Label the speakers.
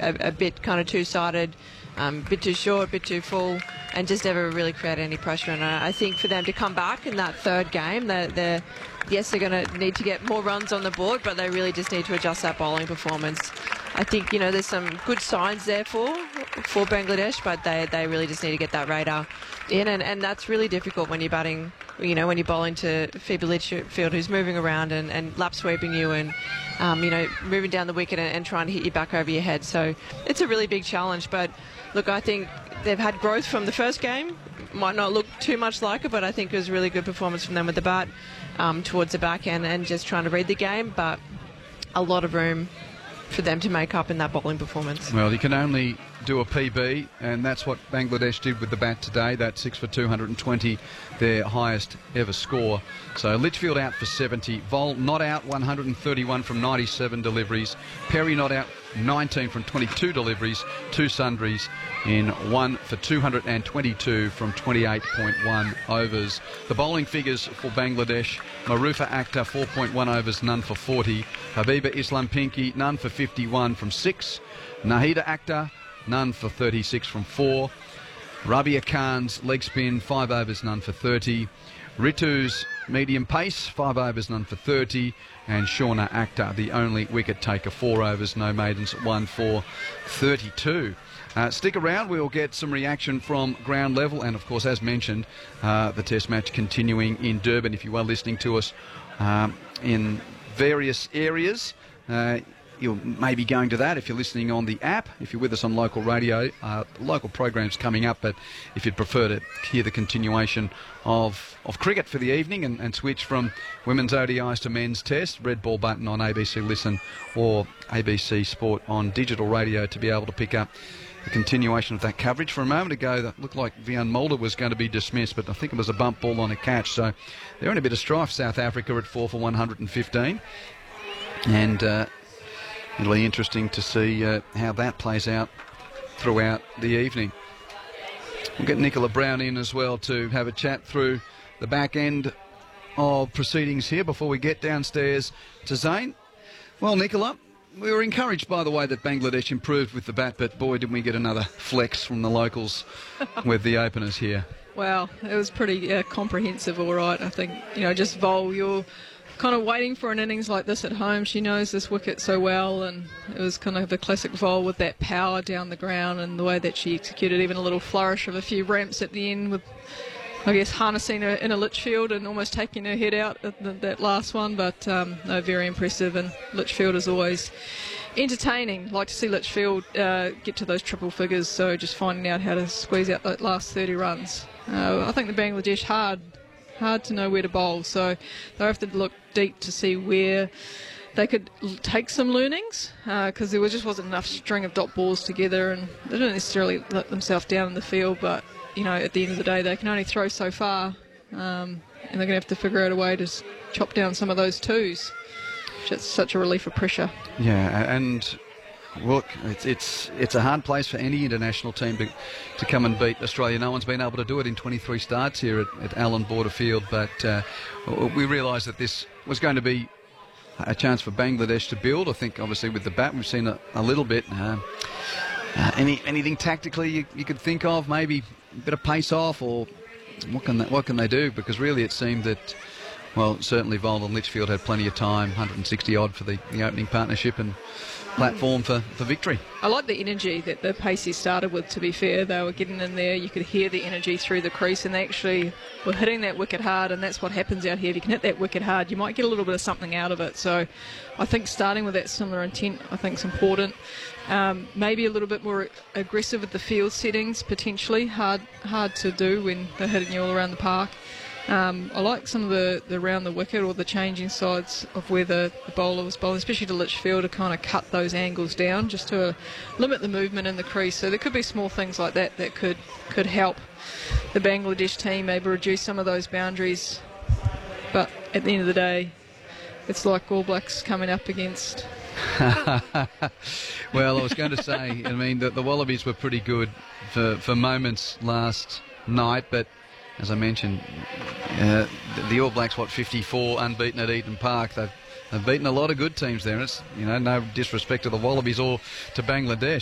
Speaker 1: a bit kind of two-sided, a bit too short, a bit too full, and just never really create any pressure. And I think for them to come back in that third game, yes, they're going to need to get more runs on the board, but they really just need to adjust that bowling performance. I think, there's some good signs there for Bangladesh, but they really just need to get that radar in, and that's really difficult when you're batting, when you're bowling to Phoebe Litchfield, who's moving around and lap sweeping you and, moving down the wicket and trying to hit you back over your head. So it's a really big challenge, but look, I think they've had growth from the first game. Might not look too much like it, but I think it was a really good performance from them with the bat towards the back end and just trying to read the game, but a lot of room for them to make up in that bowling performance.
Speaker 2: Well, you can only do a PB, and that's what Bangladesh did with the bat today. That's 6 for 220, their highest ever score. So Litchfield out for 70, Vol not out, 131 from 97 deliveries, Perry not out, 19 from 22 deliveries, 2 sundries in 1 for 222 from 28.1 overs. The bowling figures for Bangladesh: Marufa Akhtar 4.1 overs, none for 40. Habiba Islam Pinky, none for 51 from 6. Nahida Akhtar, none for 36 from 4. Rabia Khan's leg spin, 5 overs, none for 30. Ritu's medium pace, 5 overs, none for 30. And Shauna Akhtar, the only wicket taker, 4 overs, no maidens, 1 for 32. Stick around, we'll get some reaction from ground level, and of course, as mentioned, the test match continuing in Durban. If you are listening to us in various areas, you'll maybe going to that if you're listening on the app. If you're with us on local radio, local programs coming up, but if you'd prefer to hear the continuation of cricket for the evening and switch from women's ODIs to men's test, red ball button on ABC Listen or ABC Sport on digital radio to be able to pick up the continuation of that coverage. For a moment ago, that looked like Vian Mulder was going to be dismissed, but I think it was a bump ball on a catch. So they're in a bit of strife, South Africa, at 4 for 115. And it'll be interesting to see how that plays out throughout the evening. We'll get Nicola Brown in as well to have a chat through the back end of proceedings here before we get downstairs to Zane. Well, Nicola, we were encouraged by the way that Bangladesh improved with the bat, but boy, didn't we get another flex from the locals with the openers here.
Speaker 3: Well, it was pretty comprehensive, all right. I think, just Vol, you're kind of waiting for an innings like this at home. She knows this wicket so well, and it was kind of the classic Vol with that power down the ground and the way that she executed, even a little flourish of a few ramps at the end with, I guess, harnessing her in a Litchfield and almost taking her head out at that last one. But no, very impressive, and Litchfield is always entertaining. Like to see Litchfield get to those triple figures, so just finding out how to squeeze out that last 30 runs. I think the Bangladesh hard to know where to bowl, so they'll have to look deep to see where they could take some learnings, because there just wasn't enough string of dot balls together, and they didn't necessarily let themselves down in the field, but at the end of the day they can only throw so far, and they're going to have to figure out a way to chop down some of those twos, which is such a relief of pressure.
Speaker 2: Yeah, and look, it's a hard place for any international team to come and beat Australia. No one's been able to do it in 23 starts here at Allan Border Field, but we realised that this was going to be a chance for Bangladesh to build. I think, obviously, with the bat, we've seen a little bit. Anything tactically you could think of? Maybe a bit of pace off, or what can they do? Because really it seemed that, well, certainly Vol and Litchfield had plenty of time, 160 odd for the opening partnership, and platform for victory.
Speaker 3: I like the energy that the Pacey started with, to be fair. They were getting in there, you could hear the energy through the crease, and they actually were hitting that wicket hard, and that's what happens out here. If you can hit that wicket hard, you might get a little bit of something out of it. So I think starting with that similar intent, I think is important. Maybe a little bit more aggressive with the field settings, potentially. Hard to do when they're hitting you all around the park. I like some of the around the wicket or the changing sides of where the bowler was bowling, especially to Litchfield, to kind of cut those angles down just to limit the movement in the crease. So there could be small things like that could help the Bangladesh team maybe reduce some of those boundaries. But at the end of the day, it's like All Blacks coming up against...
Speaker 2: Well, I was going to say, I mean, the Wallabies were pretty good for moments last night, but as I mentioned, the All Blacks, 54 unbeaten at Eden Park. They've beaten a lot of good teams there. And it's, no disrespect to the Wallabies or to Bangladesh.